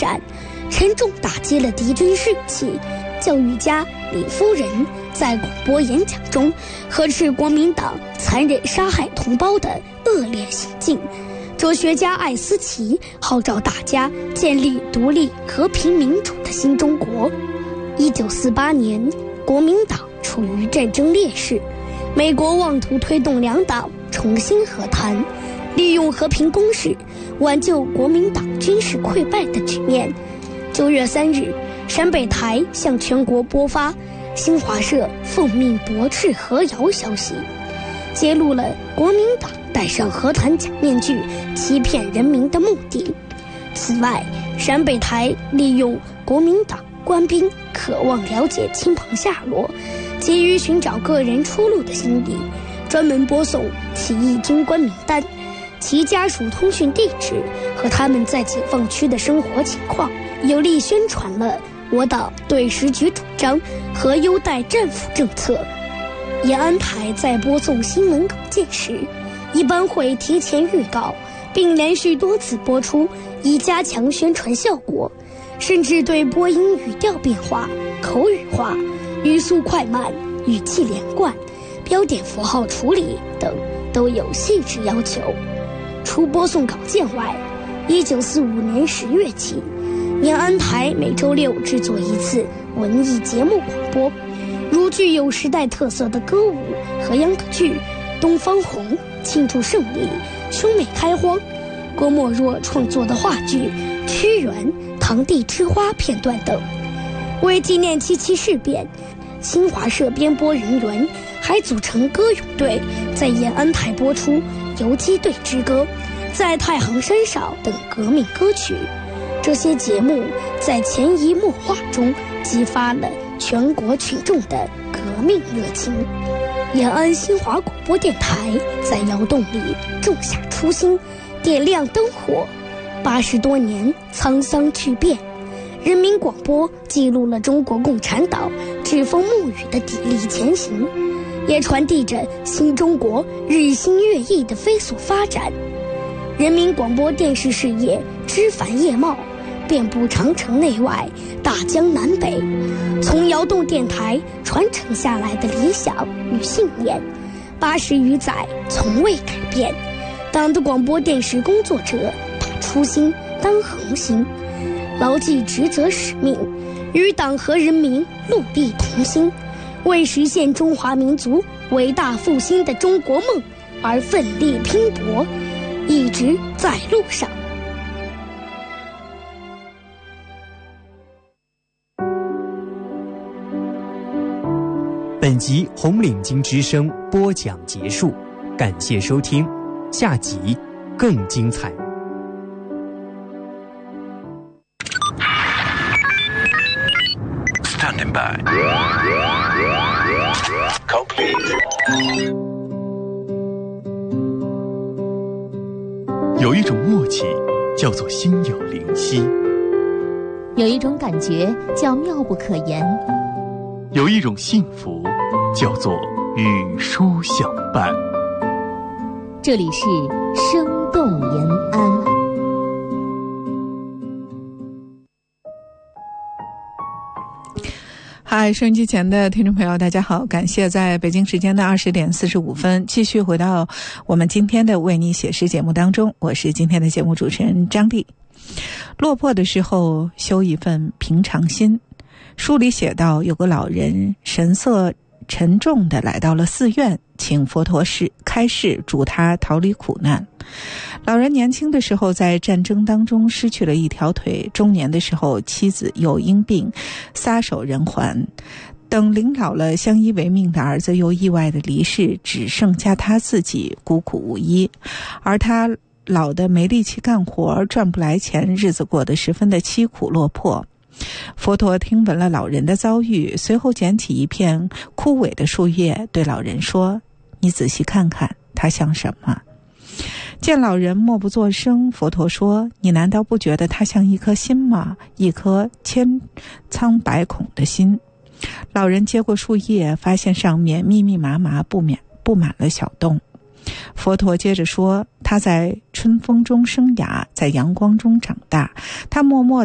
战，沉重打击了敌军士气。教育家李夫人在广播演讲中呵斥国民党残忍杀害同胞的恶劣行径。哲学家艾思奇号召大家建立独立、和平、民主的新中国。1948年，国民党处于战争劣势，美国妄图推动两党重新和谈，利用和平攻势挽救国民党军事溃败的局面。9月3日，陕北台向全国播发新华社奉命驳斥和谣消息，揭露了国民党戴上和谈假面具欺骗人民的目的。此外，陕北台利用国民党官兵渴望了解亲朋下落，急于寻找个人出路的心理，专门播送起义军官名单、其家属通讯地址和他们在解放区的生活情况，有力宣传了我党对时局主张和优待战俘政策。延安台在播送新闻稿件时，一般会提前预告，并连续多次播出，以加强宣传效果，甚至对播音语调变化、口语化、语速快慢、语气连贯、标点符号处理等都有细致要求。除播送稿件外，1945年10月起，延安台每周6制作一次文艺节目广播，如具有时代特色的歌舞和秧歌剧《东方红》庆祝胜利、兄妹开荒，郭沫若创作的话剧《屈原》堂弟之花片段等。为纪念7七事变，新华社编播人员还组成歌咏队，在延安台播出《游击队之歌》、在太行山上等革命歌曲。这些节目在潜移默化中激发了全国群众的革命热情。延安新华广播电台在窑洞里种下初心，点亮灯火。80多年沧桑巨变，人民广播记录了中国共产党栉风沐雨的砥砺前行，也传递着新中国日新月异的飞速发展。人民广播电视事业枝繁叶茂，遍布长城内外、大江南北。从窑洞电台传承下来的理想与信念，80余载从未改变。党的广播电视工作者把初心当恒心，牢记职责使命，与党和人民戮力同心，为实现中华民族伟大复兴的中国梦而奋力拼搏，一直在路上。 本集红领巾之声播讲结束，感谢收听，下集更精彩。 Standing by. Complete. 有一种默契叫做心有灵犀， 有一种感觉叫妙不可言， 有一种幸福叫做与书相伴。 这里是生动延安。 嗨，收音机前的听众朋友大家好，感谢在北京时间的20点45分继续回到我们今天的为你写诗节目当中，我是今天的节目主持人张丽。落魄的时候修一份平常心，书里写到，有个老人神色沉重地来到了寺院，请佛陀开示助他逃离苦难。老人年轻的时候在战争当中失去了一条腿，中年的时候妻子又因病撒手人寰，等临老了相依为命的儿子又意外的离世，只剩下他自己孤苦无依，而他老的没力气干活，赚不来钱，日子过得十分的凄苦落魄。佛陀听闻了老人的遭遇，随后捡起一片枯萎的树叶，对老人说：“你仔细看看，它像什么？”见老人默不作声，佛陀说：“你难道不觉得它像一颗心吗？一颗千疮百孔的心。”老人接过树叶，发现上面密密麻麻布满了小洞。佛陀接着说：“他在春风中生芽，在阳光中长大，他默默